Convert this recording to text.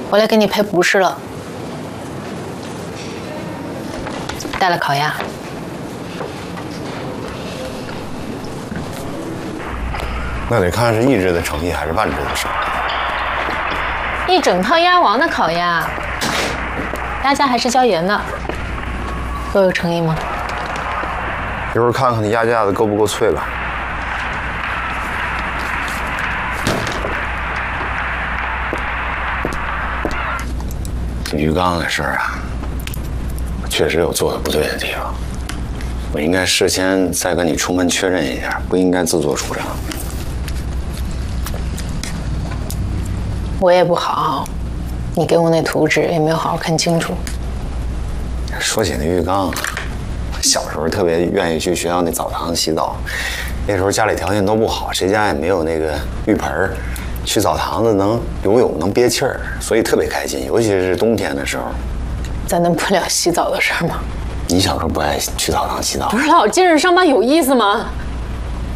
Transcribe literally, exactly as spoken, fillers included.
我来给你赔不是了，带了烤鸭。 那得看是一只的诚意还是万只的诚意。 一整套鸭王的烤鸭，鸭架还是椒盐的，够有诚意吗？ 一会儿看看你鸭架子够不够脆了。鱼缸的事儿啊，确实有做的不对的地方，我应该事先再跟你充分确认一下，不应该自作主张。 我也不好，你给我那图纸也没有好好看清楚。 说起那浴缸，小时候特别愿意去学校那澡堂洗澡，那时候家里条件都不好，谁家也没有那个浴盆儿，去澡堂子能游泳能憋气儿，所以特别开心，尤其是冬天的时候。 咱能不聊洗澡的事儿吗？ 你小时候不爱去澡堂洗澡？ 不是老健身上班有意思吗？